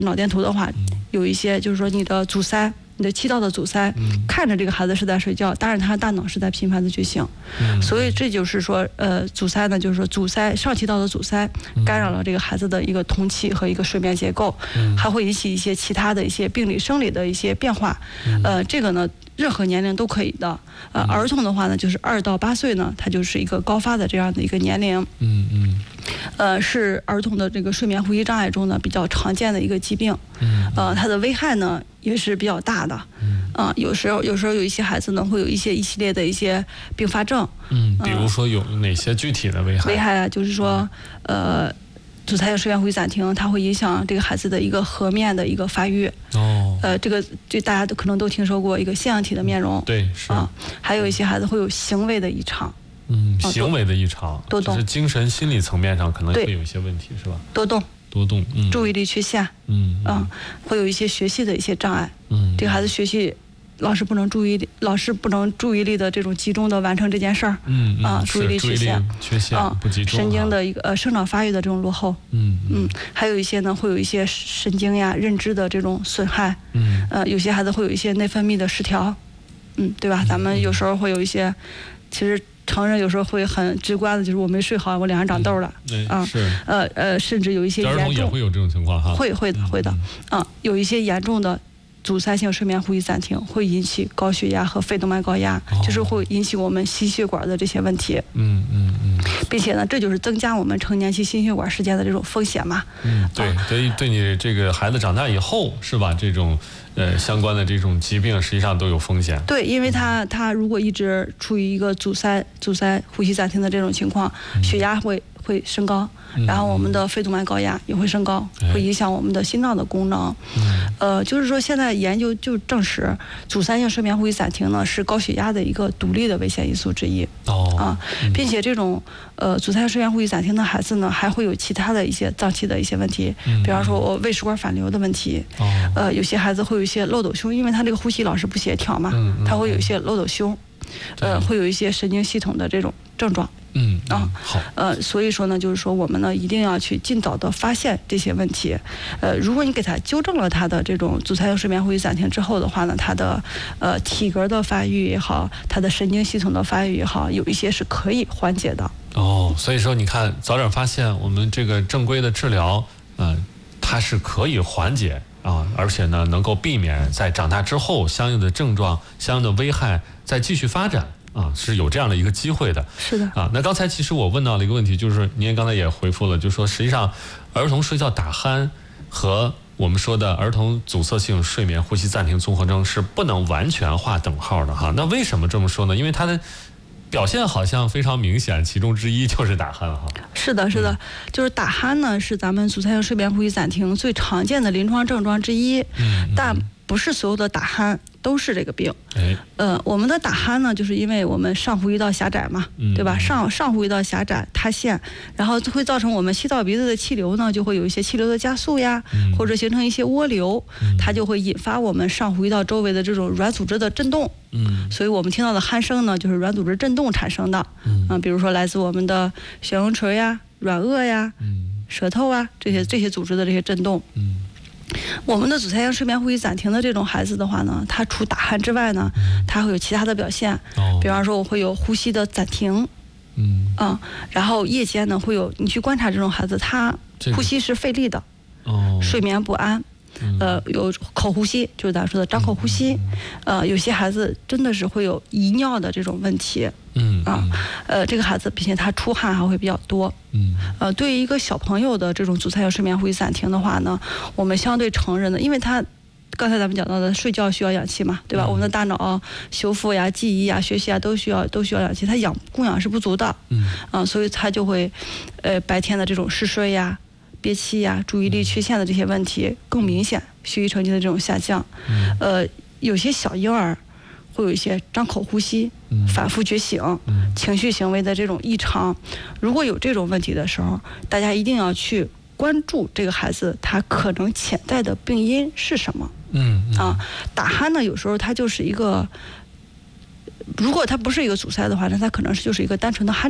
脑电图的话，有一些就是说你的阻塞。你的气道的阻塞，看着这个孩子是在睡觉，但是他大脑是在频繁的觉醒，所以这就是说，阻塞呢，就是说阻塞上气道的阻塞，干扰了这个孩子的一个通气和一个睡眠结构，还会引起一些其他的一些病理生理的一些变化，这个呢。任何年龄都可以的，儿童的话呢，就是2到8岁呢，它就是一个高发的这样的一个年龄，是儿童的这个睡眠呼吸障碍中呢比较常见的一个疾病，它的危害呢也是比较大的，有时候有一些孩子呢会有一系列的一些并发症， 比如说有哪些具体的危害？ 危害啊，就是说，阻塞性睡眠呼吸暂停，它会影响这个孩子的一个颌面的一个发育。这个大家可能都听说过一个腺样体的面容。 对，是还有一些孩子会有行为的异常。 行为的异常， 多动， 就是精神心理层面上可能会有一些问题，是吧？ 多动，注意力缺陷，会有一些学习的一些障碍。这个孩子学习。老师不能注意力的这种集中的完成这件事儿，注意力缺陷， 不集中， 神经的一个生长发育的这种落后，还有一些呢会有一些神经呀、认知的这种损害，有些孩子会有一些内分泌的失调，对吧？咱们有时候会有一些，其实成人有时候会很直观的，就是我没睡好，我脸上长痘了，甚至有一些严重， 儿童也会有这种情况哈， 会的，有一些严重的。阻塞性睡眠呼吸暂停会引起高血压和肺动脉高压，就是会引起我们心血管的这些问题。并且呢，这就是增加我们成年期心血管事件的这种风险嘛。 对你这个孩子长大以后是吧？这种相关的这种疾病实际上都有风险。 对，因为他如果一直处于一个阻塞呼吸暂停的这种情况，血压会升高，然后我们的肺动脉高压也会升高，会影响我们的心脏的功能。就是说现在研究就证实，阻塞性睡眠呼吸暂停呢是高血压的一个独立的危险因素之一。并且这种阻塞性睡眠呼吸暂停的孩子呢，还会有其他的一些脏器的一些问题，比方说我胃食管反流的问题。有些孩子会有一些漏斗胸，因为他这个呼吸老是不协调嘛，他会有一些漏斗胸。会有一些神经系统的这种症状。 好。 所以说呢，就是说我们呢一定要去尽早的发现这些问题。如果你给他纠正了他的这种阻塞性睡眠呼吸暂停之后的话呢，他的体格的发育也好，他的神经系统的发育也好，有一些是可以缓解的。 所以说你看，早点发现，我们这个正规的治疗，它是可以缓解。而且呢，能够避免在长大之后相应的症状、相应的危害再继续发展是有这样的一个机会的。 是的。 那刚才其实我问到了一个问题，就是您刚才也回复了，就是说实际上儿童睡觉打鼾和我们说的儿童阻塞性睡眠呼吸暂停综合征是不能完全划等号的哈。那为什么这么说呢？因为它的表现好像非常明显，其中之一就是打鼾哈。 是的，就是打鼾呢，是咱们阻塞性睡眠呼吸暂停最常见的临床症状之一，但不是所有的打鼾都是这个病。我们的打鼾呢，就是因为我们上呼吸道狭窄嘛，对吧？上呼吸道狭窄塌陷，然后会造成我们吸到鼻子的气流呢，就会有一些气流的加速呀，或者形成一些涡流，它就会引发我们上呼吸道周围的这种软组织的震动。所以我们听到的鼾声呢，就是软组织震动产生的。比如说来自我们的悬雍垂呀、软腭呀、舌头啊这些组织的这些震动。我们的阻塞性睡眠呼吸暂停的这种孩子的话呢，他除打鼾之外呢，他会有其他的表现，比方说我会有呼吸的暂停，然后夜间呢会有，你去观察这种孩子，他呼吸是费力的，睡眠不安。有口呼吸，就是咱说的张口呼吸。有些孩子真的是会有遗尿的这种问题。这个孩子并且他出汗还会比较多。对于一个小朋友的这种阻塞性睡眠呼吸暂停的话呢，我们相对成人的，因为他刚才咱们讲到的睡觉需要氧气嘛，对吧？我们的大脑修复呀、记忆呀、学习啊都需要氧气，它供氧是不足的。所以他就会白天的这种嗜睡呀、憋气呀、注意力缺陷的这些问题更明显，学习成绩的这种下降。有些小婴儿会有一些张口呼吸、反复觉醒、情绪行为的这种异常。如果有这种问题的时候，大家一定要去关注这个孩子他可能潜在的病因是什么。打鼾呢，有时候它就是一个，如果它不是一个阻塞的话，那它可能就是一个单纯的鼾症。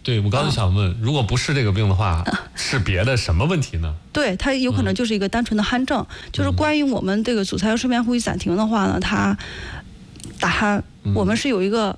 对，我刚才想问，如果不是这个病的话，是别的什么问题呢？ 对，它有可能就是一个单纯的鼾症。就是关于我们这个阻塞性睡眠呼吸暂停的话呢，它打鼾，我们是有一个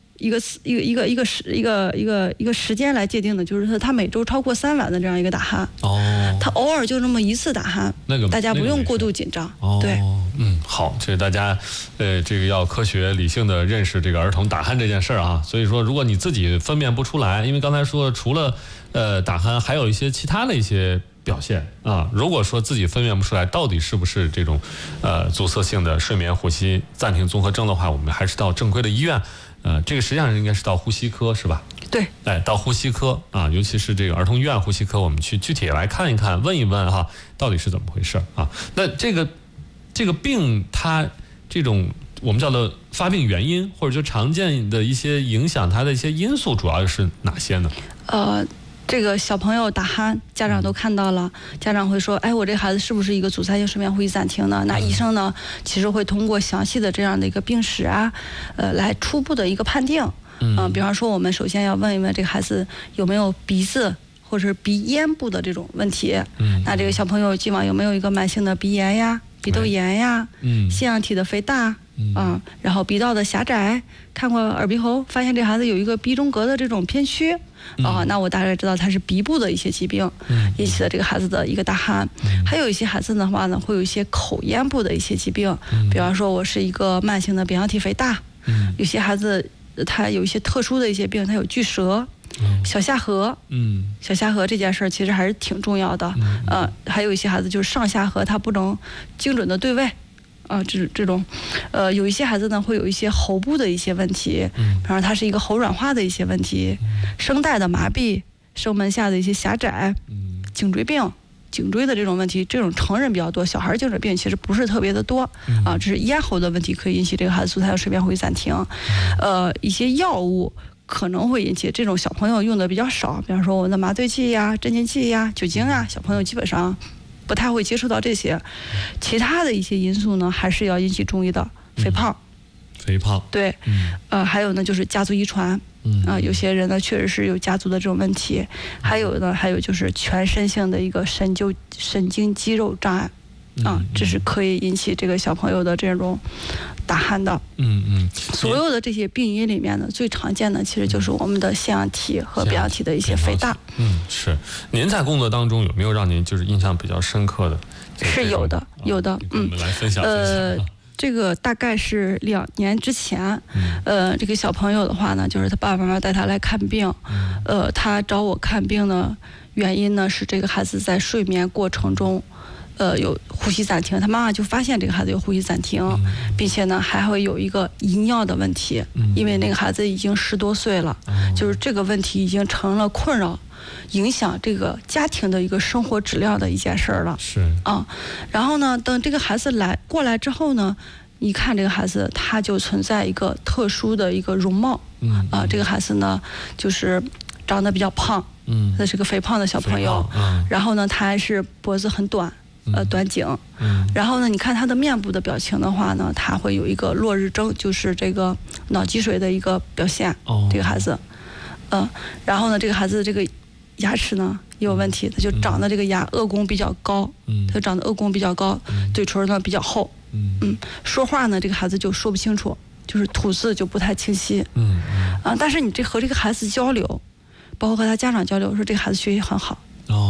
时间来界定的，就是他每周超过3晚的这样一个打鼾。他偶尔就这么1次打鼾，大家不用过度紧张。对， 好，这是大家这个要科学理性的认识这个儿童打鼾这件事儿啊。所以说，如果你自己分辨不出来，因为刚才说除了打鼾，还有一些其他的一些表现啊。如果说自己分辨不出来到底是不是这种阻塞性的睡眠呼吸暂停综合征的话，我们还是到正规的医院。这个实际上应该是到呼吸科是吧？ 对， 到呼吸科啊，尤其是这个儿童医院呼吸科，我们去具体来看一看，问一问哈，到底是怎么回事啊？那这个病它这种我们叫做发病原因，或者就常见的一些影响它的一些因素，主要是哪些呢？ 这个小朋友打鼾，家长都看到了，家长会说，哎，我这孩子是不是一个阻塞性睡眠呼吸暂停呢？那医生呢，其实会通过详细的这样的一个病史啊，来初步的一个判定。比方说我们首先要问一问这个孩子有没有鼻子或者是鼻咽部的这种问题。那这个小朋友既往有没有一个慢性的鼻炎呀、鼻窦炎呀、腺样体的肥大。然后鼻道的狭窄，看过耳鼻喉，发现这孩子有一个鼻中隔的这种偏虚，那我大概知道他是鼻部的一些疾病引起的这个孩子的一个打鼾。还有一些孩子的话呢，会有一些口咽部的一些疾病，比方说我是一个慢性的扁桃体肥大，有些孩子他有一些特殊的一些病，他有巨舌。小下颌，小下颌这件事儿其实还是挺重要的。还有一些孩子就是上下颌他不能精准的对位。这种，有一些孩子呢会有一些喉部的一些问题，比方说他是一个喉软化的一些问题，声带的麻痹，声门下的一些狭窄，颈椎病，颈椎的这种问题，这种成人比较多，小孩颈椎病其实不是特别的多。只是咽喉的问题可以引起这个孩子阻塞性睡眠呼吸暂停。一些药物可能会引起，这种小朋友用的比较少，比方说我们的麻醉剂呀、镇静剂呀、酒精啊，小朋友基本上不太会接触到这些。其他的一些因素呢，还是要引起注意的。肥胖，对，还有呢就是家族遗传，有些人呢确实是有家族的这种问题，还有就是全身性的一个神经肌肉障碍。这是可以引起这个小朋友的这种打鼾的。所有的这些病因里面呢，最常见的其实就是我们的腺样体和扁桃体的一些肥大。 是。您在工作当中有没有让您就是印象比较深刻的？ 是有的。我们来分享分享。 这个大概是2年之前，这个小朋友的话呢，就是他爸爸妈妈带他来看病，他找我看病的原因呢是这个孩子在睡眠过程中。有呼吸暂停，他妈妈就发现这个孩子有呼吸暂停，并且呢还会有一个遗尿的问题，因为那个孩子已经10多岁了，就是这个问题已经成了困扰，影响这个家庭的一个生活质量的一件事儿了。然后呢，等这个孩子过来之后呢，你看这个孩子他就存在一个特殊的一个容貌，这个孩子呢就是长得比较胖，他是个肥胖的小朋友，然后呢他还是脖子很短。短颈，然后呢，你看他的面部的表情的话呢，他会有一个落日症，就是这个脑积水的一个表现。这个孩子，然后呢，这个孩子这个牙齿呢也有问题，他就长得这个颚弓比较高，他长得颚弓比较高，嘴唇呢比较厚，说话呢这个孩子就说不清楚，就是吐字就不太清晰，但是你和这个孩子交流，包括和他家长交流，说这个孩子学习很好，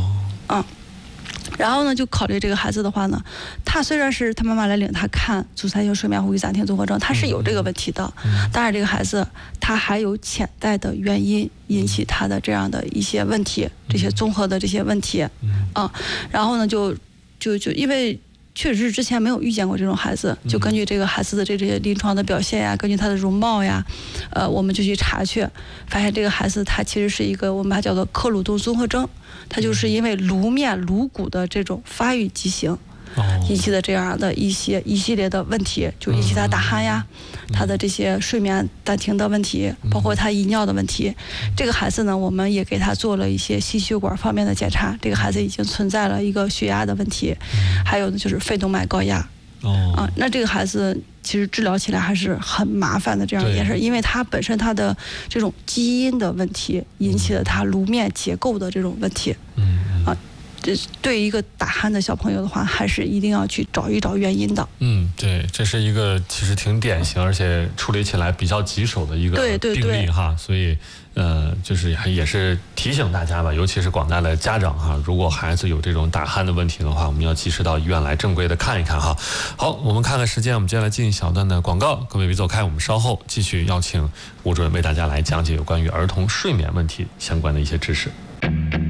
然后呢，就考虑这个孩子的话呢，他虽然是他妈妈来领他看阻塞性睡眠呼吸暂停综合征，他是有这个问题的，但是这个孩子他还有潜在的原因引起他的这样的一些问题，这些综合的这些问题，然后呢就因为确实是之前没有遇见过这种孩子，就根据这个孩子的这些临床的表现呀，根据他的容貌呀，我们就去查去，发现这个孩子他其实是一个我们把它叫做克鲁顿综合征，他就是因为颅面颅骨的这种发育畸形引起的这样的一系列的问题，就引起他打鼾呀，他的这些睡眠暂停的问题，包括他遗尿的问题。这个孩子呢，我们也给他做了一些心血管方面的检查，这个孩子已经存在了一个血压的问题，还有呢就是肺动脉高压， 那这个孩子其实治疗起来还是很麻烦的这样一件事，因为他本身他的这种基因的问题引起了他颅面结构的这种问题。对于一个打鼾的小朋友的话，还是一定要去找一找原因的。 对，这是一个其实挺典型，而且处理起来比较棘手的一个病例哈。所以就是也是提醒大家吧，尤其是广大的家长哈，如果孩子有这种打鼾的问题的话，我们要及时到医院来正规的看一看哈。好，我们看看时间，我们接下来进一小段的广告，各位别走开，我们稍后继续邀请吴主任为大家来讲解有关于儿童睡眠问题相关的一些知识。